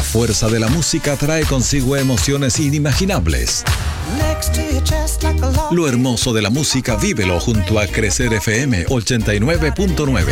fuerza de la música trae consigo emociones inimaginables. Lo hermoso de la música, vívelo junto a Crecer FM 89.9.